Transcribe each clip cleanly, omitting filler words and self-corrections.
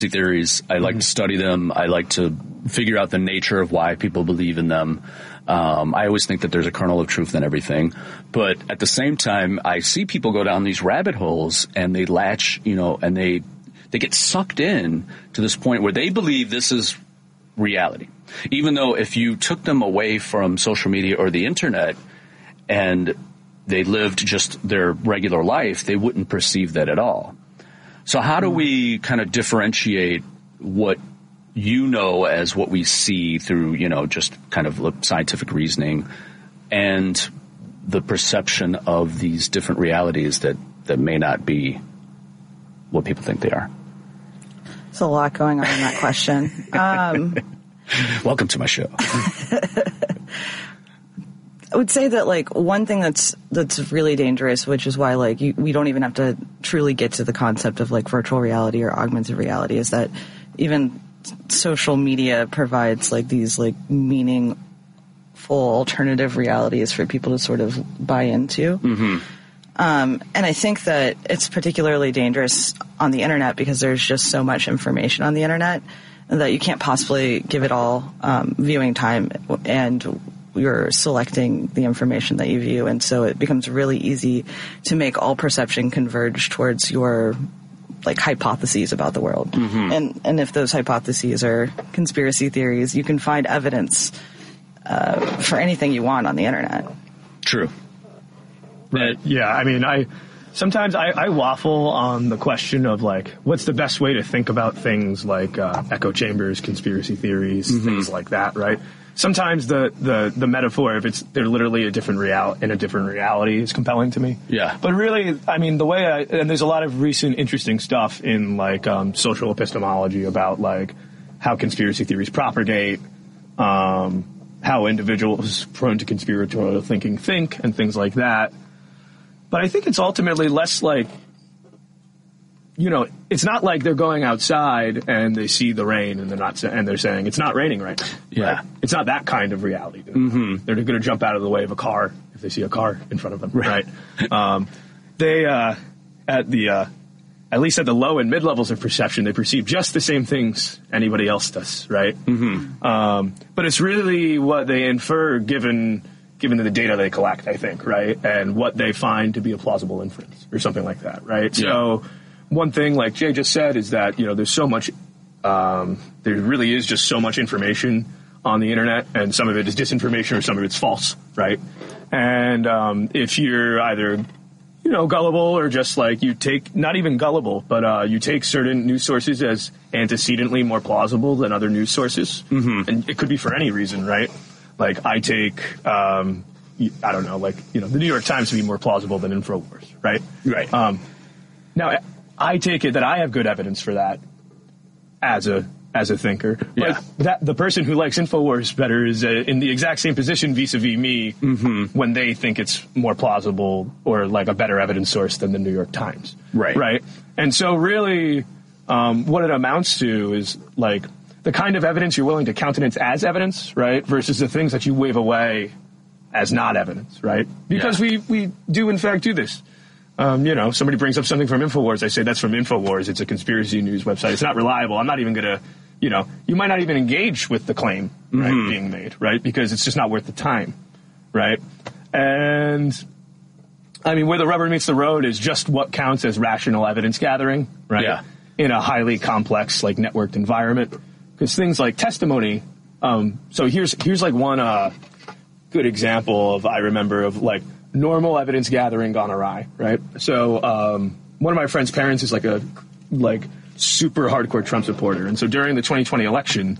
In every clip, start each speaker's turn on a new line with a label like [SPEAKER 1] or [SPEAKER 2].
[SPEAKER 1] theories. I like to study them. I like to figure out the nature of why people believe in them. I always think that there's a kernel of truth in everything. But at the same time, I see people go down these rabbit holes and they latch, and they get sucked in to this point where they believe this is reality. Even though if you took them away from social media or the internet and they lived just their regular life, they wouldn't perceive that at all. So how do we kind of differentiate what as what we see through, just kind of scientific reasoning and the perception of these different realities that may not be what people think they are?
[SPEAKER 2] There's a lot going on in that question.
[SPEAKER 1] Welcome to my show.
[SPEAKER 2] I would say that one thing that's really dangerous, which is why we don't even have to truly get to the concept of virtual reality or augmented reality, is that even social media provides these meaningful alternative realities for people to sort of buy into. Mm-hmm. And I think that it's particularly dangerous on the internet because there's just so much information on the internet that you can't possibly give it all viewing time, and you're selecting the information that you view. And so it becomes really easy to make all perception converge towards your hypotheses about the world. Mm-hmm. And if those hypotheses are conspiracy theories, you can find evidence for anything you want on the internet.
[SPEAKER 1] True.
[SPEAKER 3] Right. Yeah. I mean, sometimes I waffle on the question of what's the best way to think about things like echo chambers, conspiracy theories, mm-hmm. things like that, right? Sometimes the metaphor, if they're literally a different reality, is compelling to me. Yeah. But really, I mean, the way and there's a lot of recent interesting stuff in social epistemology about how conspiracy theories propagate, how individuals prone to conspiratorial thinking think, and things like that. But I think it's ultimately less it's not like they're going outside and they see the rain and they're saying it's not raining right now. Yeah. Right? It's not that kind of reality. Mm-hmm. They're going to jump out of the way of a car if they see a car in front of them. Right. They, at least at the low and mid levels of perception, they perceive just the same things anybody else does. Right. Mm-hmm. But it's really what they infer given the data they collect, I think, right? And what they find to be a plausible inference or something like that, right? Yeah. So one thing, like Jay just said, is that, there's so much, there really is just so much information on the internet, and some of it is disinformation or some of it's false, right? And if you're either, gullible or just you take, not even gullible, but you take certain news sources as antecedently more plausible than other news sources, mm-hmm. and it could be for any reason, right? I take, I don't know, the New York Times to be more plausible than InfoWars, right? Right. Now, I take it that I have good evidence for that as a thinker. Yeah. That the person who likes InfoWars better is in the exact same position vis-a-vis me mm-hmm. when they think it's more plausible or a better evidence source than the New York Times. Right. Right. And so really, what it amounts to is the kind of evidence you're willing to countenance as evidence, right, versus the things that you wave away as not evidence, right? Because we do, in fact, do this. Somebody brings up something from InfoWars. I say, that's from InfoWars. It's a conspiracy news website. It's not reliable. I'm not even going to, you might not even engage with the claim, right, mm-hmm. being made, right? Because it's just not worth the time, right? And, I mean, where the rubber meets the road is just what counts as rational evidence gathering, right? Yeah. In a highly complex, networked environment. Because things like testimony, so here's one good example I remember of normal evidence gathering gone awry, right? So one of my friend's parents is a super hardcore Trump supporter, and so during the 2020 election,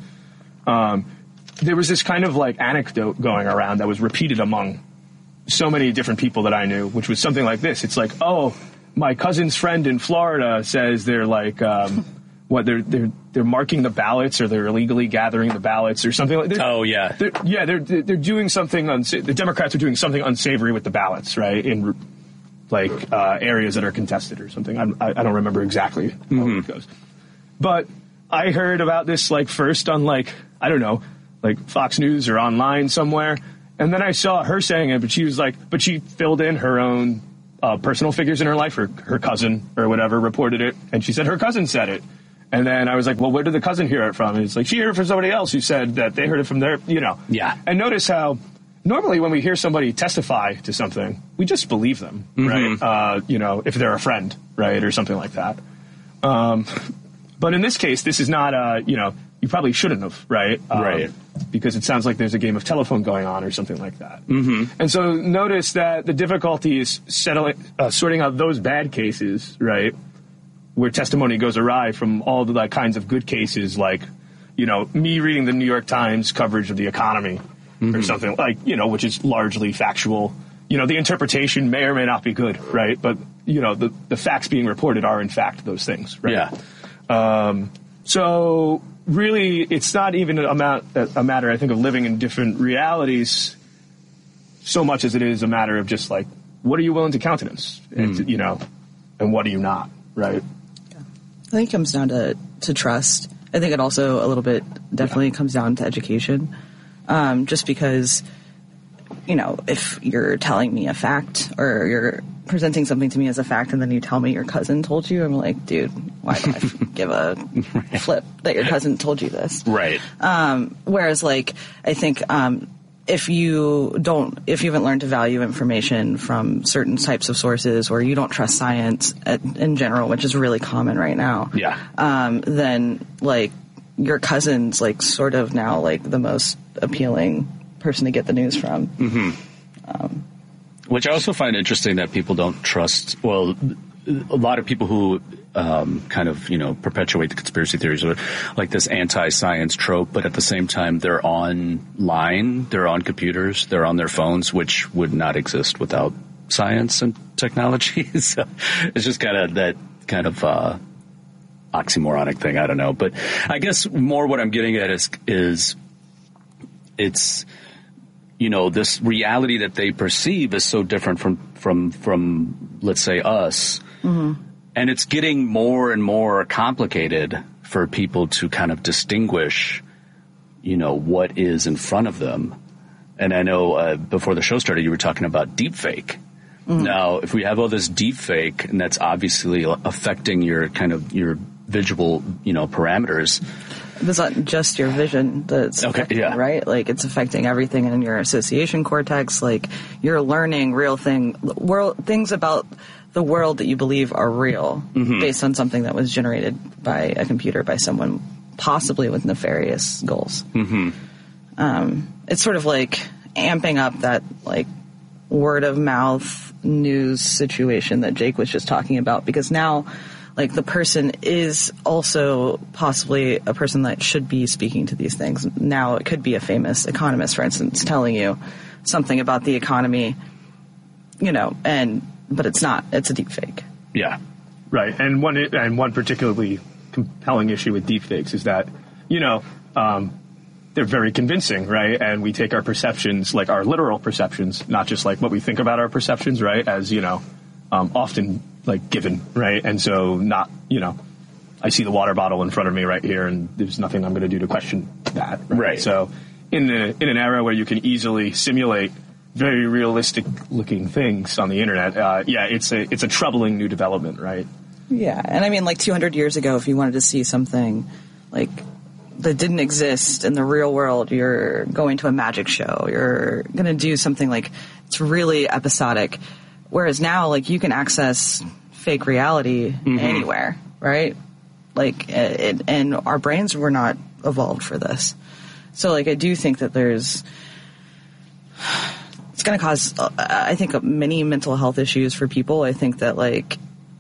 [SPEAKER 3] there was this kind of anecdote going around that was repeated among so many different people that I knew, which was something like this. It's oh, my cousin's friend in Florida says they're they're marking the ballots, or they're illegally gathering the ballots, or something like that. Oh yeah, they're doing something. The Democrats are doing something unsavory with the ballots, right? In areas that are contested or something. I don't remember exactly how it goes, but I heard about this first on I don't know, Fox News or online somewhere, and then I saw her saying it, but she was but she filled in her own personal figures in her life, her cousin or whatever reported it, and she said her cousin said it. And then I was like, well, where did the cousin hear it from? And it's like, she heard it from somebody else who said that they heard it from their,
[SPEAKER 1] Yeah.
[SPEAKER 3] And notice how normally when we hear somebody testify to something, we just believe them, right? If they're a friend, right? Or something like that. But in this case, this is not, you probably shouldn't have, right?
[SPEAKER 1] Right.
[SPEAKER 3] Because it sounds like there's a game of telephone going on or something like that.
[SPEAKER 1] Mm-hmm.
[SPEAKER 3] And so notice that the difficulty is sorting out those bad cases, right? Where testimony goes awry from all the kinds of good cases, like, me reading the New York Times coverage of the economy or something like, which is largely factual. The interpretation may or may not be good, right? But, the facts being reported are in fact those things, right?
[SPEAKER 1] Yeah.
[SPEAKER 3] So really, it's not even a matter, I think, of living in different realities so much as it is a matter of just like, what are you willing to countenance? And, and what are you not, right?
[SPEAKER 2] I think it comes down to trust. I think it also a little bit definitely comes down to education. Just because, if you're telling me a fact or you're presenting something to me as a fact and then you tell me your cousin told you, I'm like, dude, why do I give a flip that your cousin told you this?
[SPEAKER 1] Right.
[SPEAKER 2] Whereas, like, I think if you haven't learned to value information from certain types of sources, or you don't trust science in general, which is really common right now, then, like, your cousin's, like, sort of now, like, the most appealing person to get the news from.
[SPEAKER 1] Mm-hmm. Which I also find interesting that people don't trust. Well, a lot of people who perpetuate the conspiracy theories are like this anti-science trope, but at the same time, they're online, they're on computers, they're on their phones, which would not exist without science and technology. So it's just kind of that kind of oxymoronic thing. I don't know, but I guess more what I'm getting at is it's. This reality that they perceive is so different from let's say us. Mm-hmm. And it's getting more and more complicated for people to kind of distinguish, what is in front of them. And I know before the show started, you were talking about deepfake. Mm-hmm. Now, if we have all this deepfake, and that's obviously affecting your visual, parameters.
[SPEAKER 2] It's not just your vision that's affecting, right? Like, it's affecting everything in your association cortex. Like, you're learning things about the world that you believe are real based on something that was generated by a computer by someone possibly with nefarious goals. Mm-hmm. It's sort of like amping up that, like, word of mouth news situation that Jake was just talking about, because now, like, the person is also possibly a person that should be speaking to these things. Now it could be a famous economist, for instance, telling you something about the economy, but it's not. It's a deep fake.
[SPEAKER 3] Yeah. Right. And one particularly compelling issue with deepfakes is that, they're very convincing, right? And we take our perceptions, like our literal perceptions, not just like what we think about our perceptions, right, as, often like given, right? And so not, I see the water bottle in front of me right here, and there's nothing I'm going to do to question that. Right. So in an era where you can easily simulate very realistic looking things on the internet, it's a troubling new development, right?
[SPEAKER 2] Yeah. And I mean, like 200 years ago, if you wanted to see something like that didn't exist in the real world, you're going to a magic show, you're going to do something like it's really episodic. Whereas now, like, you can access fake reality anywhere, right? Like, and our brains were not evolved for this. So, like, I do think that it's going to cause, I think, many mental health issues for people. I think that, like,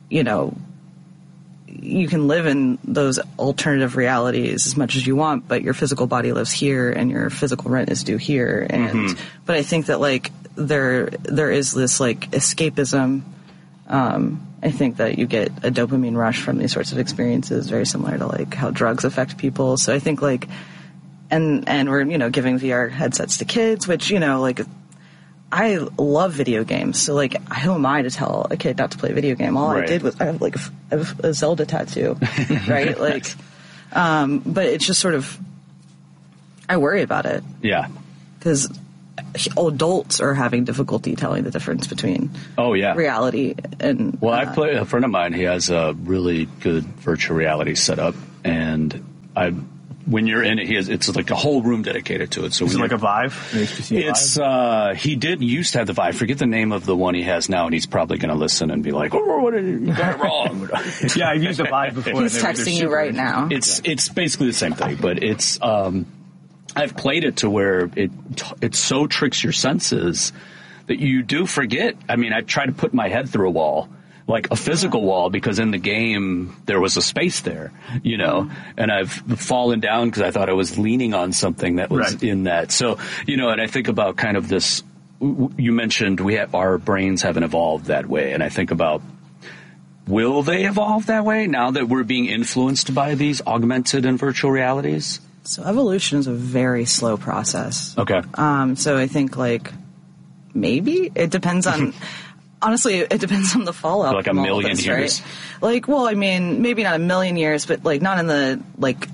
[SPEAKER 2] you can live in those alternative realities as much as you want, but your physical body lives here and your physical rent is due here. And, but I think that, like, there is this, like, escapism. I think that you get a dopamine rush from these sorts of experiences, very similar to, like, how drugs affect people. So I think, like, and we're, giving VR headsets to kids, which, like, I love video games. So, like, who am I to tell a kid not to play a video game? All I did was I have a Zelda tattoo, right? Like, but it's just sort of, I worry about it.
[SPEAKER 1] Yeah.
[SPEAKER 2] Because adults are having difficulty telling the difference between reality and...
[SPEAKER 1] Well, I play, a friend of mine, he has a really good virtual reality setup, and when you're in it, it's like a whole room dedicated to it. So
[SPEAKER 3] is it like a Vive? An HTC
[SPEAKER 1] Vive? He did used to have the Vive. Forget the name of the one he has now, and he's probably going to listen and be like, "Oh, what did you got it wrong?"
[SPEAKER 3] Yeah, I've used the Vive before.
[SPEAKER 2] He's texting you right now.
[SPEAKER 1] It's basically the same thing, but it's I've played it to where it so tricks your senses that you do forget. I mean, I tried to put my head through a wall. Like a physical wall, because in the game there was a space there, and I've fallen down because I thought I was leaning on something that was in that. So, and I think about kind of this, you mentioned our brains haven't evolved that way. And I think about, will they evolve that way now that we're being influenced by these augmented and virtual realities?
[SPEAKER 2] So evolution is a very slow process.
[SPEAKER 1] Okay.
[SPEAKER 2] So I think maybe it depends on, honestly, it depends on the fallout.
[SPEAKER 1] Like a million years.
[SPEAKER 2] Right? Maybe not a million years, but not in the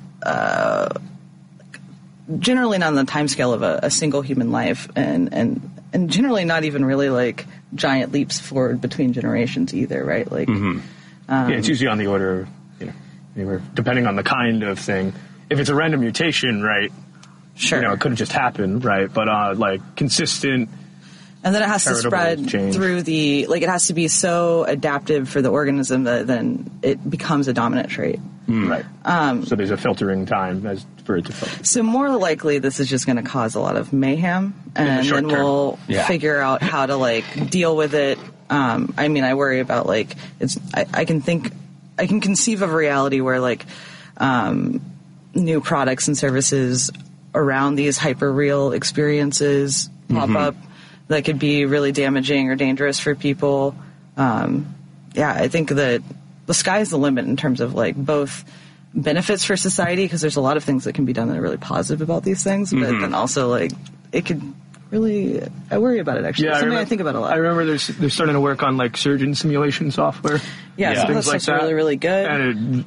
[SPEAKER 2] generally not on the timescale of a single human life, and generally not even really giant leaps forward between generations either, right?
[SPEAKER 3] It's usually on the order of anywhere, depending on the kind of thing. If it's a random mutation, right?
[SPEAKER 2] Sure.
[SPEAKER 3] It could have just happened, right? But consistent.
[SPEAKER 2] And then it has to spread through it has to be so adaptive for the organism that then it becomes a dominant trait.
[SPEAKER 3] Right. So there's a filtering time for it to filter.
[SPEAKER 2] So more likely this is just going to cause a lot of mayhem, and then we'll figure out how to deal with it. I worry about I can conceive of a reality where new products and services around these hyper real experiences pop up that could be really damaging or dangerous for people. I think that the sky's the limit in terms of both benefits for society, because there's a lot of things that can be done that are really positive about these things, but then also it could really, I worry about it actually. Yeah, I think about a lot.
[SPEAKER 3] I remember they're starting to work on surgeon simulation software.
[SPEAKER 2] Yeah, some of that stuff's really, really good.
[SPEAKER 3] And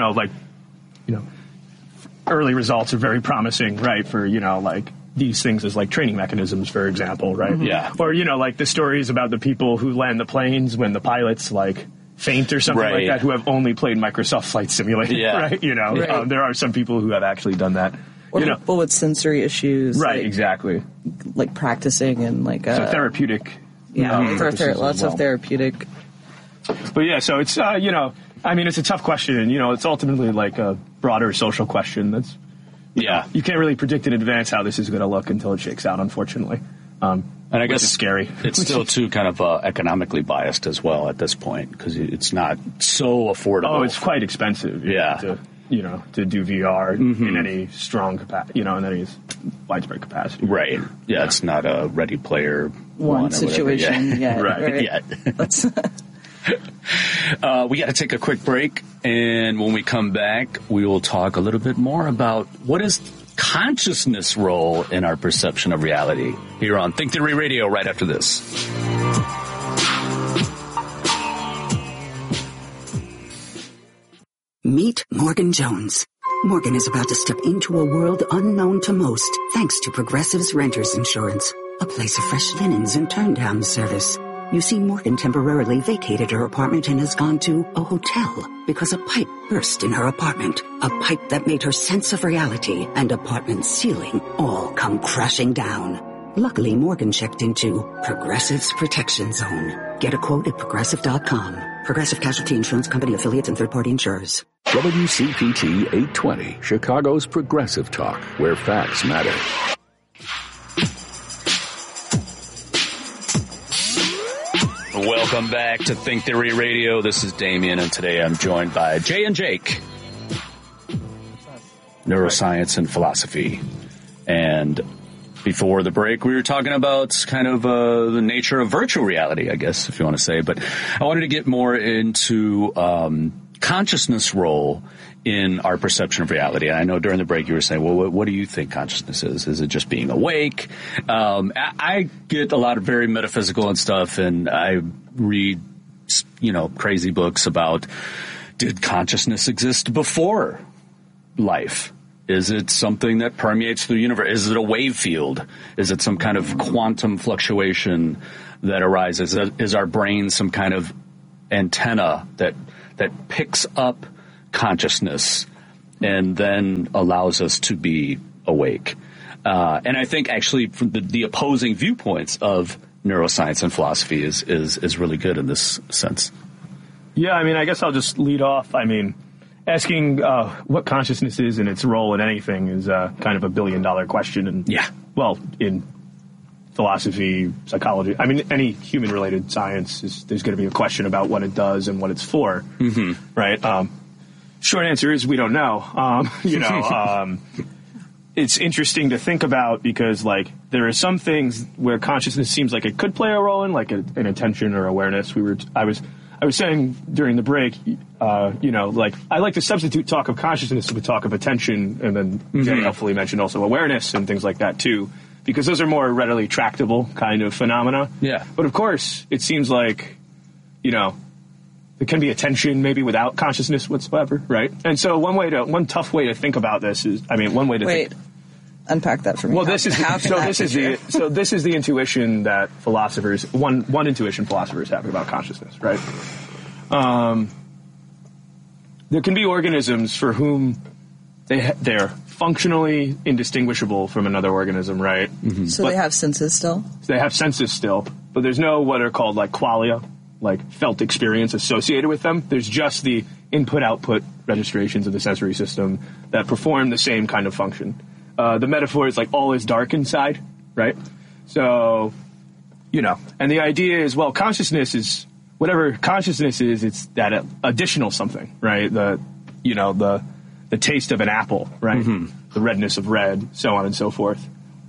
[SPEAKER 3] early results are very promising, right? For these things as training mechanisms, for example, right?
[SPEAKER 1] Yeah.
[SPEAKER 3] Or the stories about the people who land the planes when the pilots faint or something like that, who have only played Microsoft Flight Simulator, right? There are some people who have actually done that.
[SPEAKER 2] Or people with sensory issues,
[SPEAKER 3] right? Exactly.
[SPEAKER 2] Practicing and
[SPEAKER 3] so therapeutic.
[SPEAKER 2] Yeah, lots of therapeutic.
[SPEAKER 3] But yeah, so it's it's a tough question, and it's ultimately a broader social question that's.
[SPEAKER 1] Yeah,
[SPEAKER 3] you can't really predict in advance how this is going to look until it shakes out, unfortunately.
[SPEAKER 1] And I guess
[SPEAKER 3] it's scary.
[SPEAKER 1] It's still too kind of economically biased as well at this point, because it's not so affordable.
[SPEAKER 3] Oh, it's quite expensive. To do VR in any strong capacity, in any widespread capacity.
[SPEAKER 1] Right. Yeah, it's not a Ready Player
[SPEAKER 2] One situation.
[SPEAKER 1] Yeah.
[SPEAKER 2] Right.
[SPEAKER 1] Yeah. We got to take a quick break, and when we come back, we will talk a little bit more about what is consciousness' role in our perception of reality here on Think Theory Radio right after this.
[SPEAKER 4] Meet Morgan Jones. Morgan is about to step into a world unknown to most, thanks to Progressive's Renters Insurance, a place of fresh linens and turn-down service. You see, Morgan temporarily vacated her apartment and has gone to a hotel because a pipe burst in her apartment. A pipe that made her sense of reality and apartment ceiling all come crashing down. Luckily, Morgan checked into Progressive's Protection Zone. Get a quote at Progressive.com. Progressive Casualty Insurance Company, affiliates, and third-party insurers.
[SPEAKER 5] WCPT 820, Chicago's Progressive Talk, where facts matter.
[SPEAKER 1] Welcome back to Think Theory Radio. This is Damien, and today I'm joined by Jay and Jake. Neuroscience and philosophy. And before the break, we were talking about kind of the nature of virtual reality, I guess, if you want to say. But I wanted to get more into consciousness role in our perception of reality. And I know during the break you were saying, well, what do you think consciousness is? Is it just being awake? I get a lot of very metaphysical and stuff, and I read, crazy books about, did consciousness exist before life? Is it something that permeates through the universe? Is it a wave field? Is it some kind of quantum fluctuation that arises? Is our brain some kind of antenna that picks up consciousness and then allows us to be awake. And I think actually from the opposing viewpoints of neuroscience and philosophy is really good in this sense.
[SPEAKER 3] Yeah, I mean, I guess I'll just lead off. I mean, asking what consciousness is and its role in anything is kind of a billion-dollar question. And well, in philosophy, psychology, I mean, any human-related science, there's going to be a question about what it does and what it's for, right? Short answer is we don't know. It's interesting to think about because, like, there are some things where consciousness seems like it could play a role in, like an attention or awareness. I was saying during the break, like I like to substitute talk of consciousness with talk of attention, and then Jay helpfully mentioned also awareness and things like that too, because those are more readily tractable kind of phenomena. Yeah. But of course, it seems like, there can be attention maybe without consciousness whatsoever, right? And so one tough way to think about this is,
[SPEAKER 2] unpack that for me.
[SPEAKER 3] Well, this is the intuition that philosophers, one intuition philosophers have about consciousness, right? There can be organisms for whom they're functionally indistinguishable from another organism, right?
[SPEAKER 2] So they have senses still?
[SPEAKER 3] They have senses still, but there's no what are called like qualia, like felt experience associated with them. There's just the input-output registrations of the sensory system that perform the same kind of function. The metaphor is like all is dark inside, right? So, and the idea is, well, consciousness is, whatever consciousness is, it's that additional something, right? The taste of an apple, right? The redness of red, so on and so forth.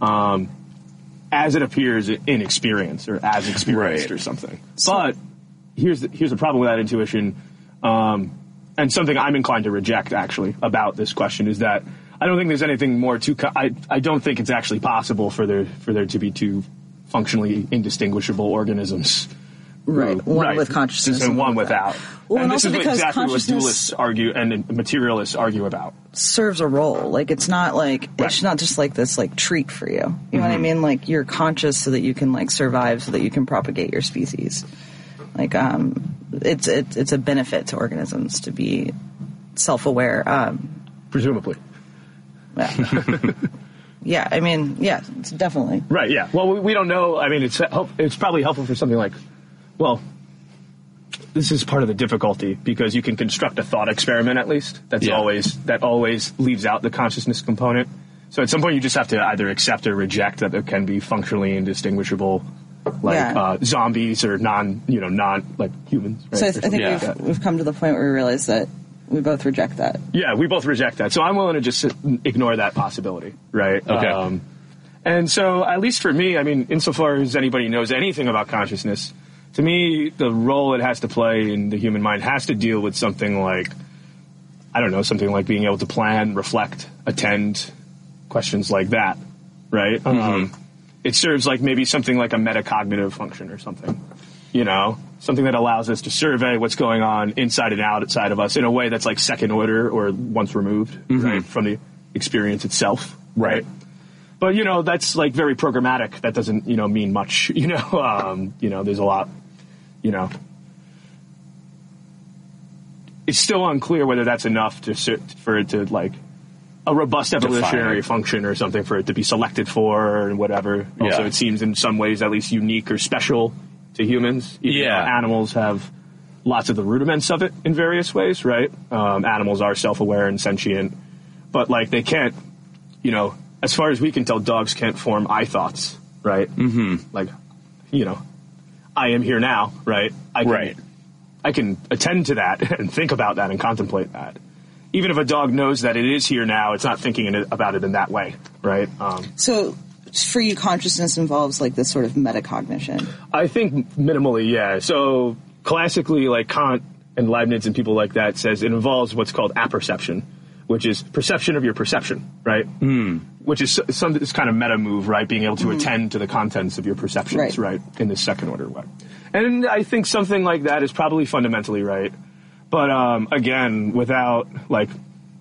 [SPEAKER 3] As it appears in experience or as experienced or something. But here's the problem with that intuition, and something I'm inclined to reject actually about this question is that I don't think there's anything more I don't think it's actually possible for there to be two functionally indistinguishable organisms.
[SPEAKER 2] Right. One with consciousness
[SPEAKER 3] and one without.
[SPEAKER 2] Well, and
[SPEAKER 3] this
[SPEAKER 2] also
[SPEAKER 3] is
[SPEAKER 2] because
[SPEAKER 3] exactly what
[SPEAKER 2] consciousness
[SPEAKER 3] dualists argue and materialists argue about.
[SPEAKER 2] Serves a role. Like, it's not like, it's not just like this, like, treat for you. You know what I mean? Like, you're conscious so that you can, like, survive, so that you can propagate your species. Like, it's a benefit to organisms to be self-aware.
[SPEAKER 3] Presumably.
[SPEAKER 2] Yeah. I mean, yeah, it's definitely.
[SPEAKER 3] Right, yeah. Well, we don't know. I mean, it's probably helpful for something like, well, this is part of the difficulty because you can construct a thought experiment at least that always leaves out the consciousness component. So at some point you just have to either accept or reject that there can be functionally indistinguishable zombies or non like humans. Right?
[SPEAKER 2] So I think we've come to the point where we realize that we both reject that. Yeah,
[SPEAKER 3] we both reject that. So I'm willing to just ignore that possibility, right? Okay. And so at least for me, I mean, insofar as anybody knows anything about consciousness, to me, the role it has to play in the human mind has to deal with something like, I don't know, something like being able to plan, reflect, attend, questions like that, right? It serves like maybe something like a metacognitive function or something, something that allows us to survey what's going on inside and outside of us in a way that's like second order or once removed, right, from the experience itself, right? But, that's like very programmatic. That doesn't, mean much, there's a lot, it's still unclear whether that's enough for it to like a robust evolutionary function or something for it to be selected for and whatever. Also, it seems in some ways at least unique or special to humans. Even though animals have lots of the rudiments of it in various ways, right? Animals are self-aware and sentient, but like they can't, as far as we can tell, dogs can't form I thoughts, right? Like, I am here now, right? I can attend to that and think about that and contemplate that. Even if a dog knows that it is here now, it's not thinking about it in that way, right?
[SPEAKER 2] So for you, consciousness involves like this sort of metacognition?
[SPEAKER 3] I think minimally, yeah. So classically, like Kant and Leibniz and people like that says it involves what's called apperception, which is perception of your perception, right? Which is this kind of meta move, right? Being able to attend to the contents of your perceptions, right? In this second order way. And I think something like that is probably fundamentally right. But again, without like,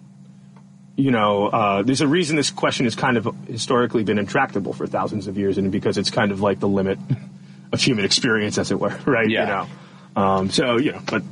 [SPEAKER 3] there's a reason this question has kind of historically been intractable for thousands of years, and because it's kind of like the limit of human experience, as it were, right? Yeah. But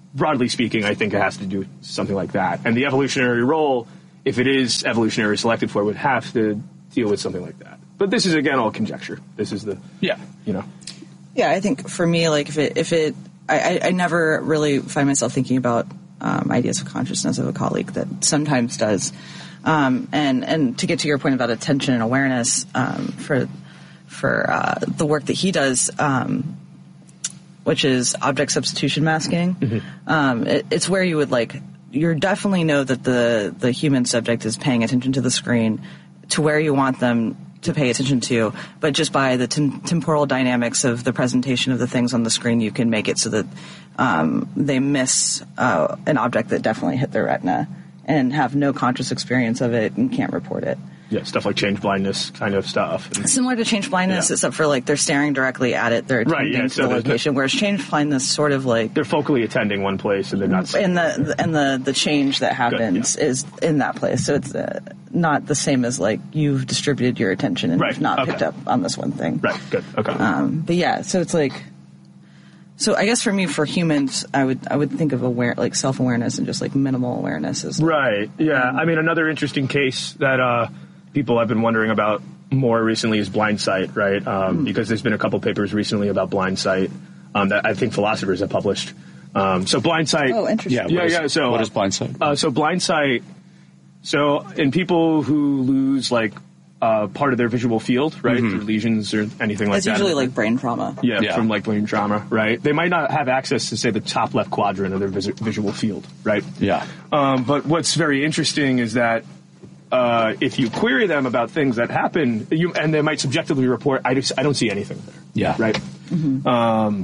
[SPEAKER 3] broadly speaking, I think it has to do with something like that. And the evolutionary role, if it is evolutionary selected for, would have to deal with something like that. But this is, again, all conjecture. This is the,
[SPEAKER 1] Yeah.
[SPEAKER 2] Yeah, I think for me, like I never really find myself thinking about ideas of consciousness of a colleague that sometimes does. And to get to your point about attention and awareness, for the work that he does, which is object substitution masking, it's where you would you definitely know that the human subject is paying attention to the screen to where you want them to pay attention to, but just by the temporal dynamics of the presentation of the things on the screen, you can make it so that they miss an object that definitely hit their retina and have no conscious experience of it and can't report it.
[SPEAKER 3] Yeah, stuff like change blindness kind of stuff.
[SPEAKER 2] Similar to change blindness, except for they're staring directly at it, they're attending to the location. Whereas change blindness sort of they're
[SPEAKER 3] focally attending one place and they're not.
[SPEAKER 2] And the change that happens is in that place, so it's not the same as you've distributed your attention and you've not picked up on this one thing.
[SPEAKER 3] Right. Good. Okay.
[SPEAKER 2] But yeah, so it's so I guess for me, for humans, I would think of self-awareness and just minimal awareness as
[SPEAKER 3] right. Yeah. I mean, another interesting case that people have been wondering about more recently is blind sight, right? Because there's been a couple papers recently about blind sight that I think philosophers have published. So blind sight.
[SPEAKER 2] Oh, interesting.
[SPEAKER 3] Yeah. So
[SPEAKER 1] what is blind sight?
[SPEAKER 3] So blind sight. So in people who lose part of their visual field, right, through lesions or anything like that.
[SPEAKER 2] It's usually brain trauma.
[SPEAKER 3] Yeah, from brain trauma, right? They might not have access to, say, the top left quadrant of their visual field, right?
[SPEAKER 1] Yeah.
[SPEAKER 3] But what's very interesting is that if you query them about things that happen, and they might subjectively report, I don't see anything there.
[SPEAKER 1] Yeah.
[SPEAKER 3] Right? Mm-hmm.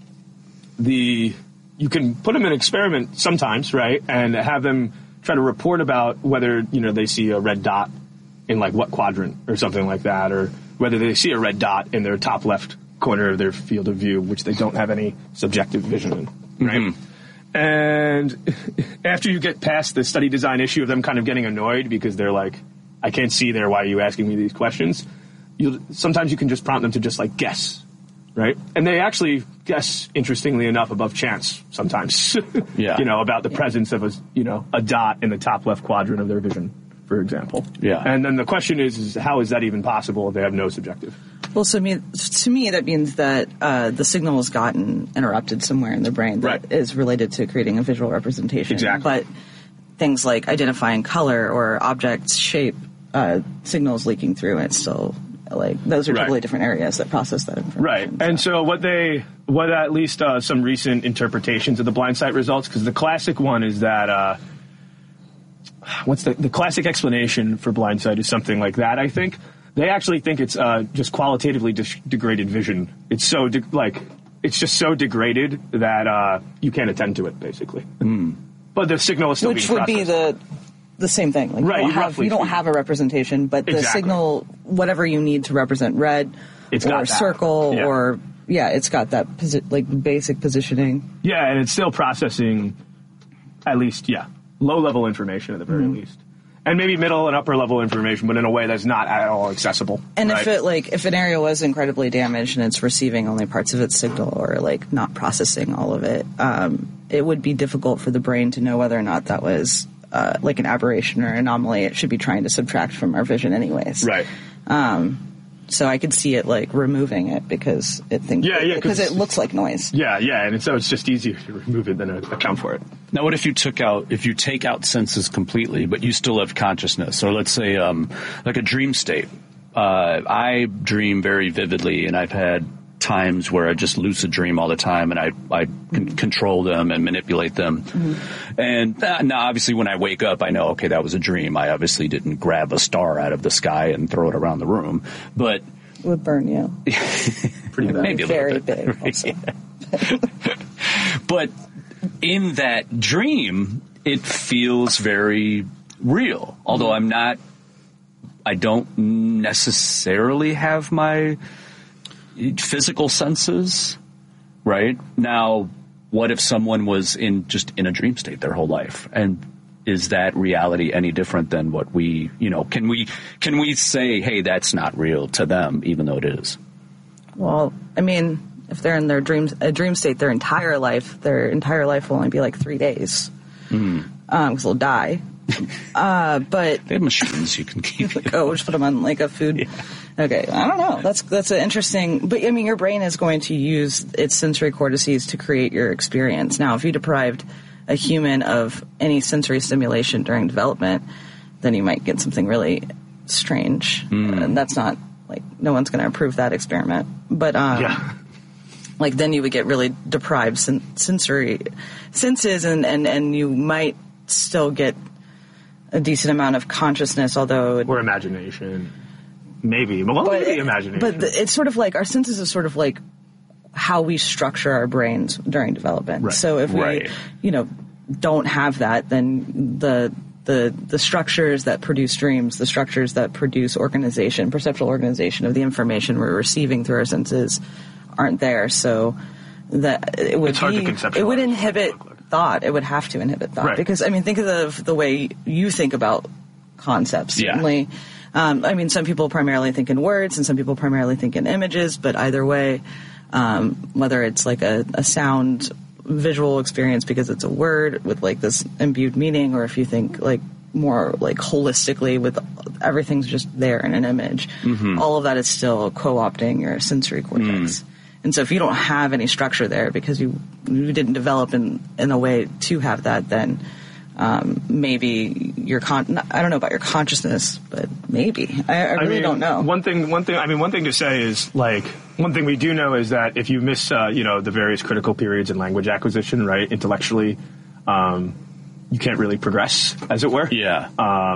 [SPEAKER 3] You can put them in an experiment sometimes, right, and have them try to report about whether, they see a red dot in what quadrant or something like that, or whether they see a red dot in their top left corner of their field of view, which they don't have any subjective vision in, right? Mm-hmm. And after you get past the study design issue of them kind of getting annoyed because they're I can't see there, why are you asking me these questions? Sometimes you can just prompt them to just guess, right? And they actually guess, interestingly enough, above chance sometimes, about the presence of a dot in the top left quadrant of their vision, for example.
[SPEAKER 1] Yeah.
[SPEAKER 3] And then the question is how is that even possible if they have no subjective?
[SPEAKER 2] Well, to me, that means that the signal has gotten interrupted somewhere in the brain that is related to creating a visual representation.
[SPEAKER 3] Exactly.
[SPEAKER 2] But things like identifying color or objects' shape, signals leaking through, and it's still those are totally different areas that process that information.
[SPEAKER 3] Right. And so what at least some recent interpretations of the blind sight results, because the classic one is that what's the classic explanation for blind sight is something like that, I think. They actually think it's just qualitatively degraded vision. It's so it's just so degraded that you can't attend to it, basically. Mm. But the signal is still being processed.
[SPEAKER 2] Which would be the same thing. You don't have a representation, but the signal, whatever you need to represent red or circle or it's got that basic positioning.
[SPEAKER 3] Yeah, and it's still processing at least low-level information at the very least. And maybe middle and upper level information, but in a way that's not at all accessible.
[SPEAKER 2] And if an area was incredibly damaged and it's receiving only parts of its signal or not processing all of it, it would be difficult for the brain to know whether or not that was an aberration or anomaly. It should be trying to subtract from our vision anyways.
[SPEAKER 3] Right.
[SPEAKER 2] So I could see it removing it because it thinks because it looks like noise.
[SPEAKER 3] Yeah, and so it's just easier to remove it than account for it.
[SPEAKER 1] Now, what if you take out senses completely, but you still have consciousness? Or let's say a dream state. I dream very vividly, and I've had times where I just lucid dream all the time, and I can control them and manipulate them. Mm-hmm. And now, obviously, when I wake up, I know, okay, that was a dream. I obviously didn't grab a star out of the sky and throw it around the room, but
[SPEAKER 2] it would burn you.
[SPEAKER 3] Pretty bad.
[SPEAKER 2] Maybe very big. Also.
[SPEAKER 1] Yeah. But in that dream, it feels very real. Although I don't necessarily have my physical senses, right? Now, what if someone was in a dream state their whole life? And is that reality any different than what we, can we say, hey, that's not real to them, even though it is?
[SPEAKER 2] Well, I mean, if they're in their a dream state their entire life will only be like 3 days. Because they'll die. But
[SPEAKER 1] they have machines you can keep.
[SPEAKER 2] Just put them on like a food. Yeah. Okay, I don't know. That's an interesting. But I mean, your brain is going to use its sensory cortices to create your experience. Now, if you deprived a human of any sensory stimulation during development, then you might get something really strange. And that's not like no one's going to approve that experiment. But like then you would get really deprived sensory senses, and you might still get a decent amount of consciousness, although
[SPEAKER 3] or imagination, maybe. Maybe imagination.
[SPEAKER 2] But it's sort of like our senses is sort of like how we structure our brains during development.
[SPEAKER 3] Right.
[SPEAKER 2] So if we, don't have that, then the structures that produce dreams, the structures that produce perceptual organization of the information we're receiving through our senses, aren't there. So that it would it would inhibit thought. It would have to inhibit thought because I mean, think of the way you think about concepts. Certainly, I mean, some people primarily think in words, and some people primarily think in images. But either way, whether it's like a sound, visual experience because it's a word with like this imbued meaning, or if you think like more like holistically with everything's just there in an image, all of that is still co-opting your sensory cortex. And so if you don't have any structure there because you didn't develop in a way to have that, then maybe I don't know about your consciousness, but maybe. I really don't know.
[SPEAKER 3] One thing to say is, like, one thing we do know is that if you miss, the various critical periods in language acquisition, right, intellectually, you can't really progress, as it were.
[SPEAKER 1] Yeah.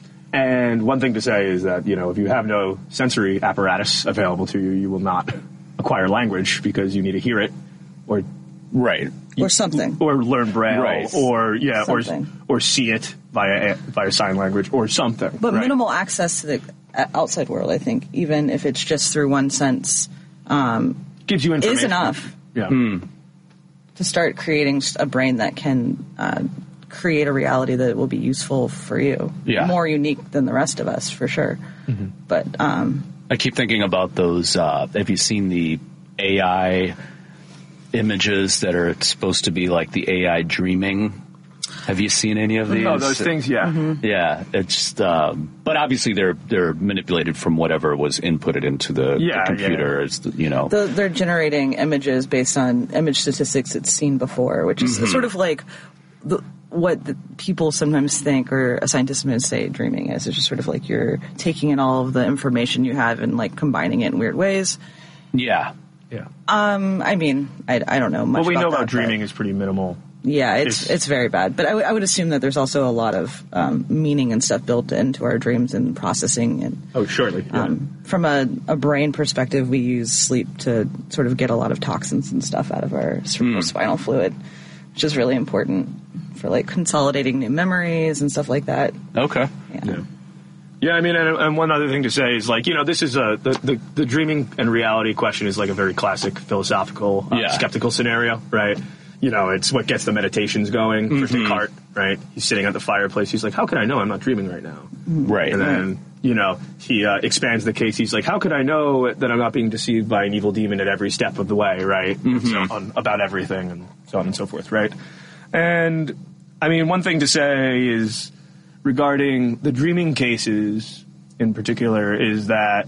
[SPEAKER 3] And one thing to say is that, if you have no sensory apparatus available to you, you will not acquire language because you need to hear it or
[SPEAKER 2] something,
[SPEAKER 3] or learn Braille,
[SPEAKER 2] something.
[SPEAKER 3] or see it via sign language or something.
[SPEAKER 2] But minimal access to the outside world, I think, even if it's just through one sense,
[SPEAKER 3] gives you information.
[SPEAKER 2] Is enough.
[SPEAKER 3] Yeah.
[SPEAKER 2] To start creating a brain that can create a reality that will be useful for you.
[SPEAKER 1] Yeah.
[SPEAKER 2] More unique than the rest of us, for sure. But
[SPEAKER 1] I keep thinking about those. Have you seen the AI images that are supposed to be like the AI dreaming? Have you seen any of these?
[SPEAKER 3] No, those things, yeah.
[SPEAKER 1] Yeah, it's but obviously they're manipulated from whatever was inputted into the computer.
[SPEAKER 3] Yeah.
[SPEAKER 2] They're generating images based on image statistics it's seen before, which is sort of like what people sometimes think, or a scientist would say dreaming is. It's just sort of like you're taking in all of the information you have and like combining it in weird ways.
[SPEAKER 1] Yeah.
[SPEAKER 3] Yeah.
[SPEAKER 2] I mean, I don't know much.
[SPEAKER 3] What we know about
[SPEAKER 2] that,
[SPEAKER 3] dreaming is pretty minimal.
[SPEAKER 2] Yeah, it's very bad. But I would assume that there's also a lot of meaning and stuff built into our dreams and processing. And
[SPEAKER 3] surely. Yeah.
[SPEAKER 2] From a brain perspective, we use sleep to sort of get a lot of toxins and stuff out of our cerebrospinal fluid, which is really important for like consolidating new memories and stuff like that.
[SPEAKER 1] Okay.
[SPEAKER 3] Yeah, I mean, and one other thing to say is, like, this is the dreaming and reality question is like a very classic philosophical, skeptical scenario, right? It's what gets the meditations going for Descartes, right? He's sitting at the fireplace. He's like, how can I know I'm not dreaming right now?
[SPEAKER 1] Right.
[SPEAKER 3] And then, he expands the case. He's like, how could I know that I'm not being deceived by an evil demon at every step of the way, right? So about everything and so on and so forth, right? And, I mean, one thing to say is, regarding the dreaming cases in particular, is that,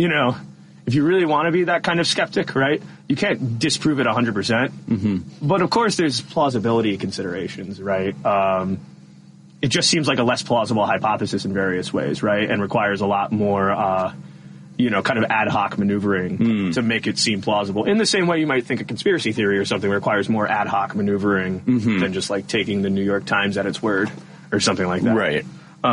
[SPEAKER 3] if you really want to be that kind of skeptic, right, you can't disprove it 100%. But, of course, there's plausibility considerations, right? It just seems like a less plausible hypothesis in various ways, right, and requires a lot more, kind of ad hoc maneuvering to make it seem plausible. In the same way you might think a conspiracy theory or something requires more ad hoc maneuvering than just, like, taking the New York Times at its word or something like that.
[SPEAKER 1] Right.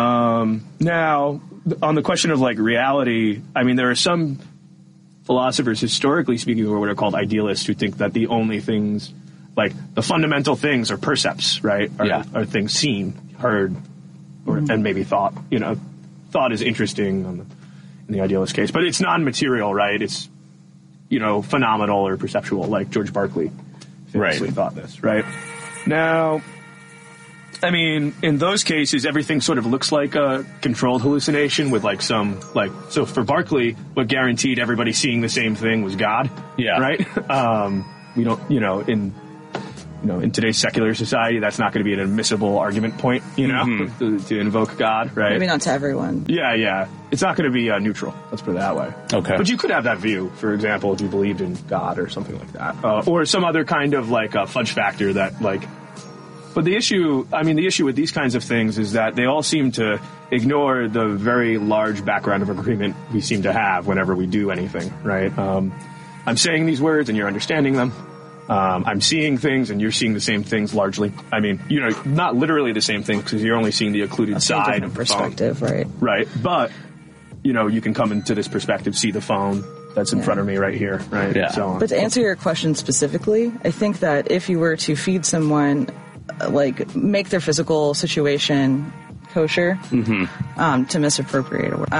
[SPEAKER 3] Now, on the question of, like, reality, I mean, there are some philosophers, historically speaking, who are what are called idealists, who think that the only things, like, the fundamental things are percepts, right? Are things seen, heard, and maybe thought. Thought is interesting in the idealist case, but it's non-material, right? It's, phenomenal or perceptual, like George Berkeley famously thought this, right? Now, I mean, in those cases, everything sort of looks like a controlled hallucination with like some, like, so for Berkeley, what guaranteed everybody seeing the same thing was God.
[SPEAKER 1] Yeah.
[SPEAKER 3] Right? We don't, in today's secular society, that's not going to be an admissible argument point, to invoke God, right?
[SPEAKER 2] Maybe not to everyone.
[SPEAKER 3] Yeah. It's not going to be neutral. Let's put it that way.
[SPEAKER 1] Okay.
[SPEAKER 3] But you could have that view, for example, if you believed in God or something like that. Or some other kind of like fudge factor that like... But the issue with these kinds of things is that they all seem to ignore the very large background of agreement we seem to have whenever we do anything, right? I'm saying these words and you're understanding them. I'm seeing things and you're seeing the same things largely. I mean, not literally the same thing because you're only seeing the occluded side of the
[SPEAKER 2] perspective,
[SPEAKER 3] phone.
[SPEAKER 2] right?
[SPEAKER 3] Right. But, you can come into this perspective, see the phone that's in front of me right here, right?
[SPEAKER 1] Yeah.
[SPEAKER 3] So on.
[SPEAKER 2] But to answer your question specifically, I think that if you were to feed someone, like, make their physical situation kosher, to misappropriate a word,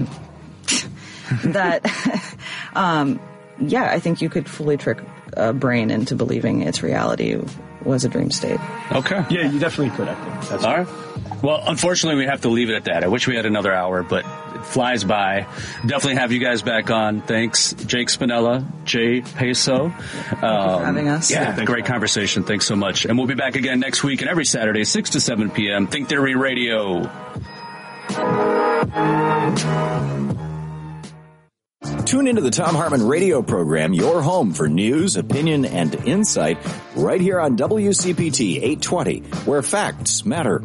[SPEAKER 2] I think you could fully trick a brain into believing its reality was a dream state.
[SPEAKER 1] Okay.
[SPEAKER 3] Yeah, you definitely could, I think. That's
[SPEAKER 1] all right. Well, unfortunately, we have to leave it at that. I wish we had another hour, but it flies by. Definitely have you guys back on. Thanks, Jake Spinella, Jay Peso.
[SPEAKER 2] Thank you for having us.
[SPEAKER 1] Yeah, great conversation. Thanks so much. And we'll be back again next week and every Saturday, 6 to 7 p.m. Think Theory Radio.
[SPEAKER 6] Tune into the Thom Hartmann radio program, your home for news, opinion, and insight, right here on WCPT 820, where facts matter.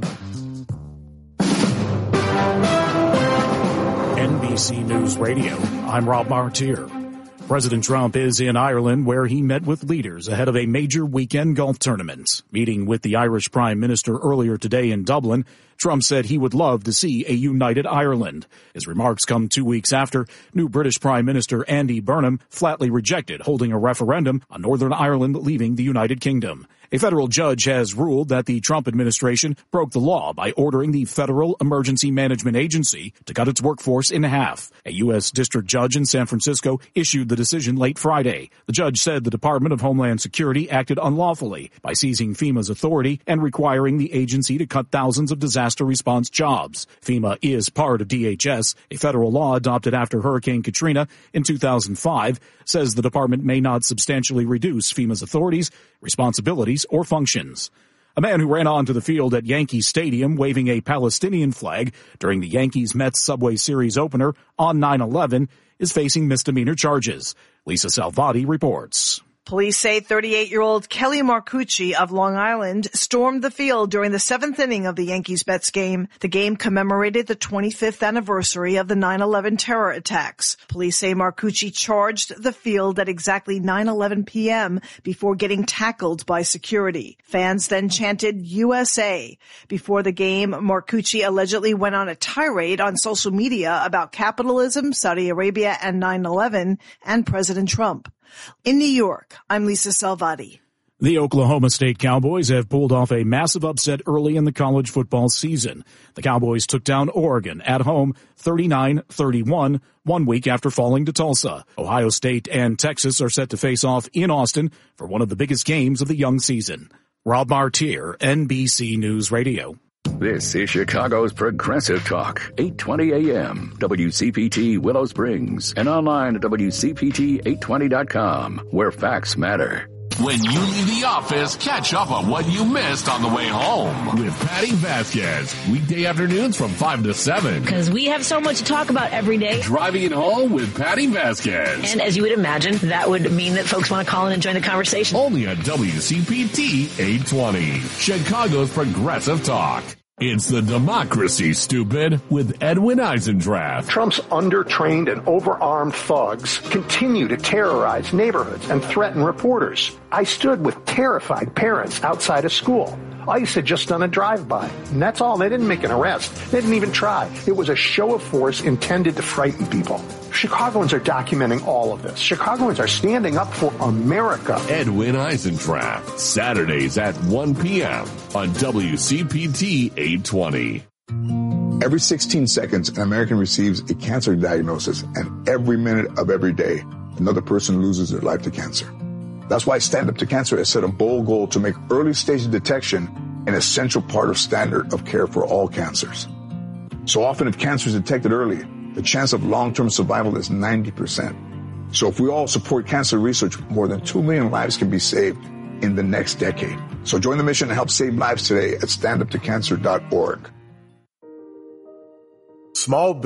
[SPEAKER 7] NBC News Radio, I'm Rob Martier. President Trump is in Ireland, where he met with leaders ahead of a major weekend golf tournament. Meeting with the Irish Prime Minister earlier today in Dublin, Trump said he would love to see a united Ireland. His remarks come 2 weeks after new British Prime Minister Andy Burnham flatly rejected holding a referendum on Northern Ireland leaving the United Kingdom. A federal judge has ruled that the Trump administration broke the law by ordering the Federal Emergency Management Agency to cut its workforce in half. A U.S. district judge in San Francisco issued the decision late Friday. The judge said the Department of Homeland Security acted unlawfully by seizing FEMA's authority and requiring the agency to cut thousands of disaster response jobs. FEMA is part of DHS. A federal law adopted after Hurricane Katrina in 2005 says the department may not substantially reduce FEMA's authorities, responsibilities, or functions. A man who ran onto the field at Yankee Stadium waving a Palestinian flag during the Yankees-Mets Subway Series opener on 9/11 is facing misdemeanor charges. Lisa Salvati reports.
[SPEAKER 8] Police say 38-year-old Kelly Marcucci of Long Island stormed the field during the seventh inning of the Yankees-Mets game. The game commemorated the 25th anniversary of the 9/11 terror attacks. Police say Marcucci charged the field at exactly 9:11 p.m. before getting tackled by security. Fans then chanted USA. Before the game, Marcucci allegedly went on a tirade on social media about capitalism, Saudi Arabia, and 9/11, and President Trump. In New York, I'm Lisa Salvati.
[SPEAKER 7] The Oklahoma State Cowboys have pulled off a massive upset early in the college football season. The Cowboys took down Oregon at home 39-31, 1 week after falling to Tulsa. Ohio State and Texas are set to face off in Austin for one of the biggest games of the young season. Rob Martier, NBC News Radio.
[SPEAKER 5] This is Chicago's Progressive Talk, 820 AM, WCPT Willow Springs, and online at WCPT820.com, where facts matter.
[SPEAKER 9] When you leave the office, catch up on what you missed on the way home with Patty Vasquez. Weekday afternoons from 5 to 7.
[SPEAKER 10] Because we have so much to talk about every day.
[SPEAKER 9] Driving it home with Patty Vasquez.
[SPEAKER 10] And as you would imagine, that would mean that folks want to call in and join the conversation.
[SPEAKER 9] Only on WCPT 820, Chicago's Progressive Talk. It's the democracy, stupid, with Edwin Eisendrath.
[SPEAKER 11] Trump's undertrained and overarmed thugs continue to terrorize neighborhoods and threaten reporters. I stood with terrified parents outside a school. ICE had just done a drive-by, and that's all. They didn't make an arrest. They didn't even try. It was a show of force intended to frighten people. Chicagoans are documenting all of this. Chicagoans are standing up for America.
[SPEAKER 9] Edwin Eisendrath, Saturdays at 1 p.m. on WCPT 820.
[SPEAKER 12] Every 16 seconds, an American receives a cancer diagnosis, and every minute of every day, another person loses their life to cancer. That's why Stand Up to Cancer has set a bold goal to make early stage detection an essential part of standard of care for all cancers. So often if cancer is detected early, the chance of long-term survival is 90%. So if we all support cancer research, more than 2 million lives can be saved in the next decade. So join the mission to help save lives today at standuptocancer.org.
[SPEAKER 13] Small